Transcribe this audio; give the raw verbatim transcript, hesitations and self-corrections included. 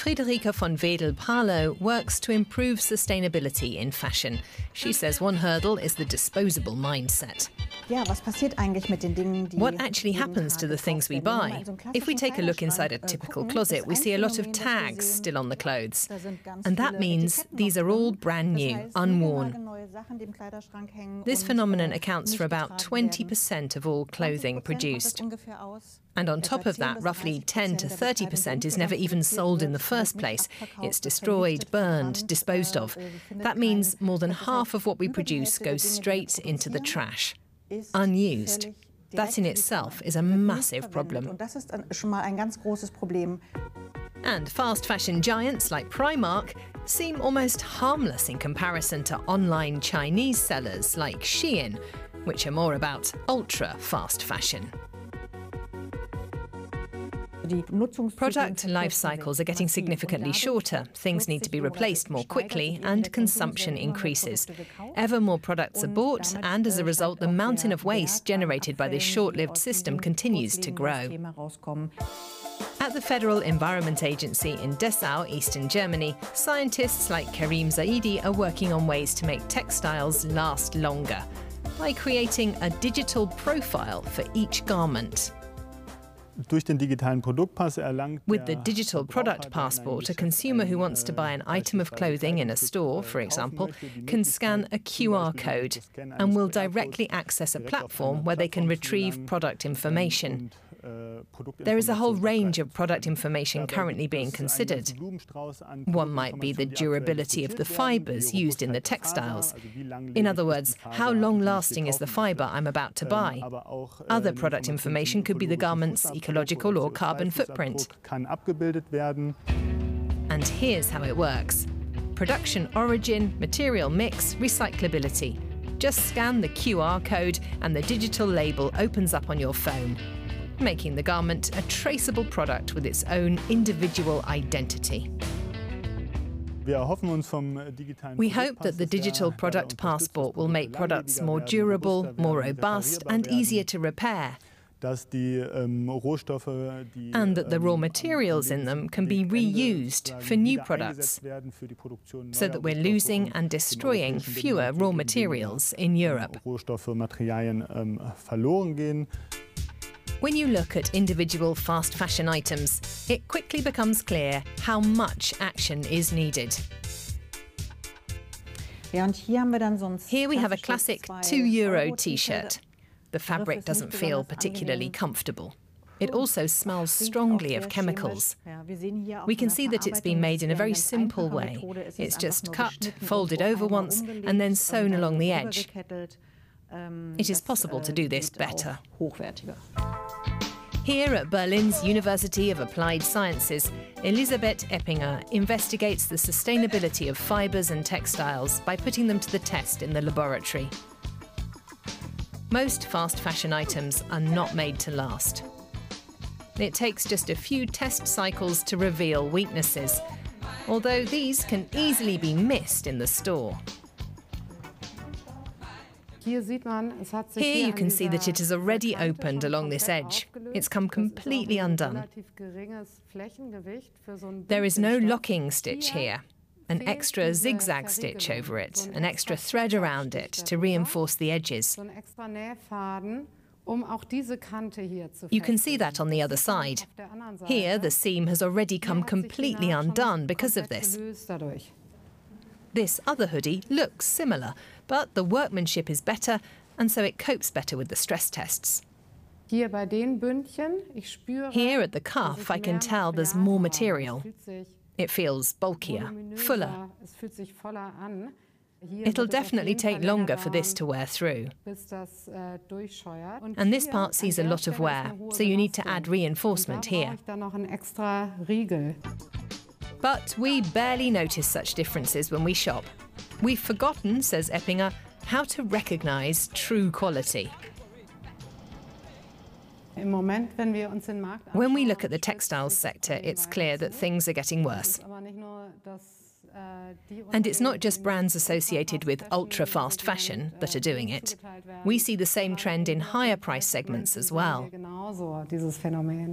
Friederike von Wedel-Palo works to improve sustainability in fashion. She says one hurdle is the disposable mindset. What actually happens to the things we buy? If we take a look inside a typical closet, we see a lot of tags still on the clothes. And that means these are all brand new, unworn. This phenomenon accounts for about twenty percent of all clothing produced. And on top of that, roughly ten to thirty percent is never even sold in the first place. It's destroyed, burned, disposed of. That means more than half of what we produce goes straight into the trash, unused. That in itself is a massive problem. And fast fashion giants like Primark seem almost harmless in comparison to online Chinese sellers like Shein, which are more about ultra-fast fashion. Product life cycles are getting significantly shorter, things need to be replaced more quickly, and consumption increases. Ever more products are bought, and as a result, the mountain of waste generated by this short-lived system continues to grow. At the Federal Environment Agency in Dessau, eastern Germany, scientists like Karim Zaidi are working on ways to make textiles last longer by creating a digital profile for each garment. With the digital product passport, a consumer who wants to buy an item of clothing in a store, for example, can scan a Q R code and will directly access a platform where they can retrieve product information. There is a whole range of product information currently being considered. One might be the durability of the fibres used in the textiles. In other words, how long-lasting is the fibre I'm about to buy? Other product information could be the garment's ecological or carbon footprint. And here's how it works. Production origin, material mix, recyclability. Just scan the Q R code and the digital label opens up on your phone, making the garment a traceable product with its own individual identity. We hope that the digital product passport will make products more durable, more robust, and easier to repair, and that the raw materials in them can be reused for new products, so that we're losing and destroying fewer raw materials in Europe. When you look at individual fast fashion items, it quickly becomes clear how much action is needed. Here we have a classic two euro t-shirt. The fabric doesn't feel particularly comfortable. It also smells strongly of chemicals. We can see that it's been made in a very simple way. It's just cut, folded over once, and then sewn along the edge. It is possible to do this better. Here at Berlin's University of Applied Sciences, Elisabeth Eppinger investigates the sustainability of fibres and textiles by putting them to the test in the laboratory. Most fast fashion items are not made to last. It takes just a few test cycles to reveal weaknesses, although these can easily be missed in the store. Here you can see that it is already opened along this edge. It's come completely undone. There is no locking stitch here. An extra zigzag stitch over it, an extra thread around it to reinforce the edges. You can see that on the other side. Here, the seam has already come completely undone because of this. This other hoodie looks similar, but the workmanship is better, and so it copes better with the stress tests. Here at the cuff, I can tell there's more material. It feels bulkier, fuller. It'll definitely take longer for this to wear through. And this part sees a lot of wear, so you need to add reinforcement here. But we barely notice such differences when we shop. We've forgotten, says Eppinger, how to recognise true quality. When we look at the textiles sector, it's clear that things are getting worse. And it's not just brands associated with ultra-fast fashion that are doing it. We see the same trend in higher price segments as well.